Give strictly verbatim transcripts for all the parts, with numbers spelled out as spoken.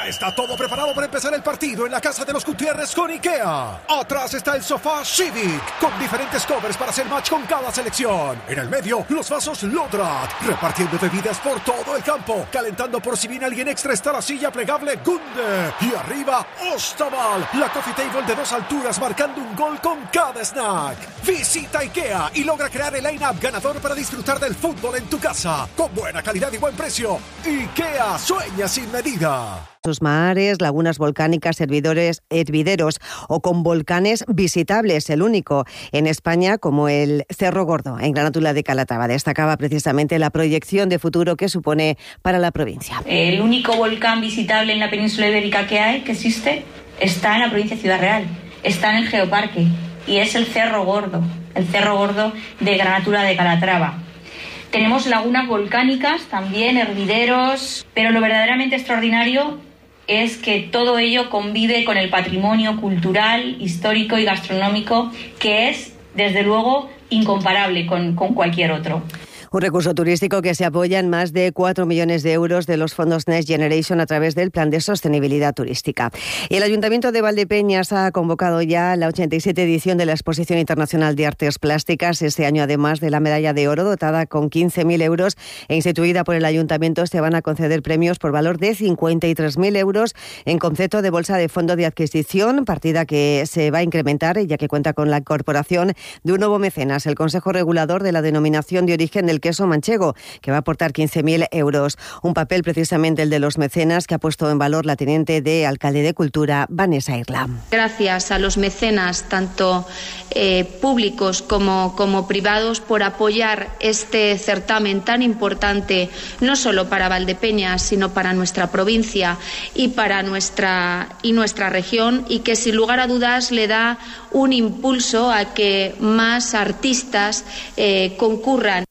Ya está todo preparado para empezar el partido en la casa de los Gutiérrez con IKEA. Atrás está el sofá Civic, con diferentes covers para hacer match con cada selección. En el medio, los vasos Lodrat, repartiendo bebidas por todo el campo. Calentando por si viene alguien extra está la silla plegable Gunde. Y arriba, Ostaval, la coffee table de dos alturas marcando un gol con cada snack. Visita IKEA y logra crear el line-up ganador para disfrutar del fútbol en tu casa. Con buena calidad y buen precio. IKEA, sueña sin medida. Sus mares, lagunas volcánicas, hervidores, hervideros o con volcanes visitables, el único en España como el Cerro Gordo, en Granátula de Calatrava. Destacaba precisamente la proyección de futuro que supone para la provincia. El único volcán visitable en la península ibérica que hay, que existe, está en la provincia de Ciudad Real, está en el Geoparque y es el Cerro Gordo, el Cerro Gordo de Granátula de Calatrava. Tenemos lagunas volcánicas, también hervideros, pero lo verdaderamente extraordinario es que todo ello convive con el patrimonio cultural, histórico y gastronómico que es, desde luego, incomparable con, con cualquier otro. Un recurso turístico que se apoya en más de cuatro millones de euros de los fondos Next Generation a través del Plan de Sostenibilidad Turística. Y el Ayuntamiento de Valdepeñas ha convocado ya la ochenta y siete edición de la Exposición Internacional de Artes Plásticas. Este año, además de la medalla de oro dotada con quince mil euros e instituida por el Ayuntamiento, se van a conceder premios por valor de cincuenta y tres mil euros en concepto de bolsa de fondo de adquisición, partida que se va a incrementar ya que cuenta con la incorporación de un nuevo mecenas, el Consejo Regulador de la Denominación de Origen del Queso Manchego, que va a aportar quince mil euros. Un papel precisamente el de los mecenas que ha puesto en valor la teniente de alcalde de Cultura, Vanessa Irla. Gracias a los mecenas, tanto eh, públicos como, como privados, por apoyar este certamen tan importante, no solo para Valdepeñas, sino para nuestra provincia y para nuestra, y nuestra región, y que sin lugar a dudas le da un impulso a que más artistas eh, concurran.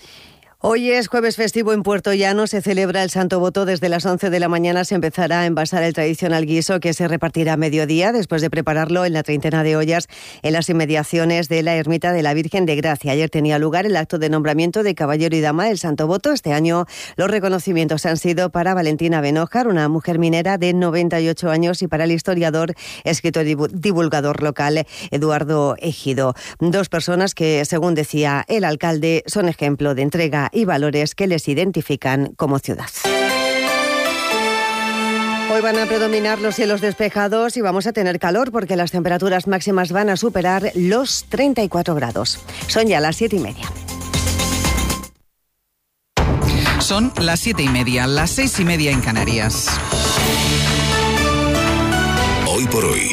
Hoy es jueves festivo en Puerto Llano, se celebra el Santo Voto. Desde las once de la mañana se empezará a envasar el tradicional guiso que se repartirá a mediodía después de prepararlo en la treintena de ollas en las inmediaciones de la Ermita de la Virgen de Gracia. Ayer tenía lugar el acto de nombramiento de caballero y dama del Santo Voto. Este año los reconocimientos han sido para Valentina Benójar, una mujer minera de noventa y ocho años, y para el historiador, escritor y divulgador local Eduardo Ejido. Dos personas que, según decía el alcalde, son ejemplo de entrega y valores que les identifican como ciudad. Hoy van a predominar los cielos despejados y vamos a tener calor porque las temperaturas máximas van a superar los treinta y cuatro grados. Son ya las siete y media. Son las siete y media, las seis y media en Canarias. Hoy por hoy,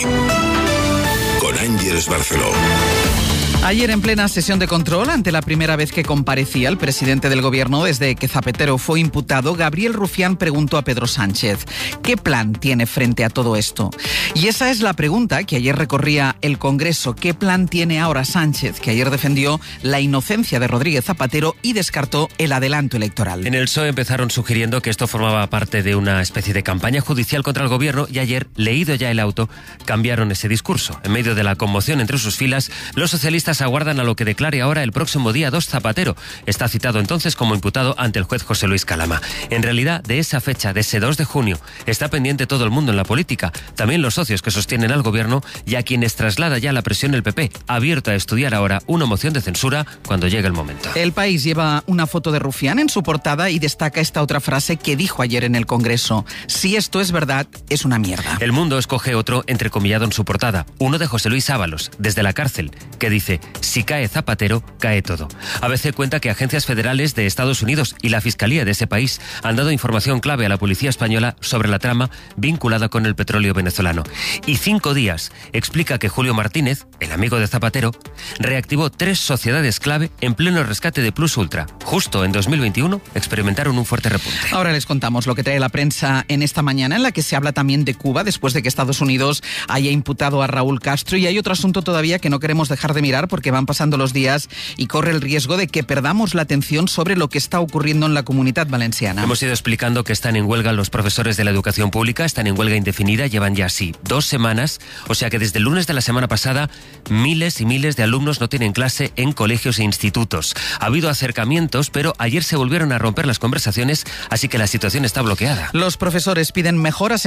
con Ángeles Barceló. Ayer, en plena sesión de control, ante la primera vez que comparecía el presidente del Gobierno desde que Zapatero fue imputado, Gabriel Rufián preguntó a Pedro Sánchez: ¿qué plan tiene frente a todo esto? Y esa es la pregunta que ayer recorría el Congreso. ¿Qué plan tiene ahora Sánchez, que ayer defendió la inocencia de Rodríguez Zapatero y descartó el adelanto electoral? En el P S O E empezaron sugiriendo que esto formaba parte de una especie de campaña judicial contra el Gobierno y ayer, leído ya el auto, cambiaron ese discurso. En medio de la conmoción entre sus filas, los socialistas aguardan a lo que declare ahora el próximo día dos Zapatero. Está citado entonces como imputado ante el juez José Luis Calama. En realidad, de esa fecha, de ese dos de junio, está pendiente todo el mundo en la política, también los socios que sostienen al Gobierno y a quienes traslada ya la presión el P P, abierto a estudiar ahora una moción de censura cuando llegue el momento. El País lleva una foto de Rufián en su portada y destaca esta otra frase que dijo ayer en el Congreso: si esto es verdad, es una mierda. El Mundo escoge otro entrecomillado en su portada, uno de José Luis Ábalos, desde la cárcel, que dice: si cae Zapatero, cae todo. A B C cuenta que agencias federales de Estados Unidos y la Fiscalía de ese país han dado información clave a la policía española sobre la trama vinculada con el petróleo venezolano. Y Cinco Días explica que Julio Martínez, el amigo de Zapatero, reactivó tres sociedades clave en pleno rescate de Plus Ultra. Justo en dos mil veintiuno experimentaron un fuerte repunte. Ahora les contamos lo que trae la prensa en esta mañana, en la que se habla también de Cuba, después de que Estados Unidos haya imputado a Raúl Castro. Y hay otro asunto todavía que no queremos dejar de mirar porque van pasando los días y corre el riesgo de que perdamos la atención sobre lo que está ocurriendo en la Comunidad Valenciana. Hemos ido explicando que están en huelga los profesores de la educación pública, están en huelga indefinida, llevan ya así dos semanas, o sea que desde el lunes de la semana pasada miles y miles de alumnos no tienen clase en colegios e institutos. Ha habido acercamientos, pero ayer se volvieron a romper las conversaciones, así que la situación está bloqueada. Los profesores piden mejoras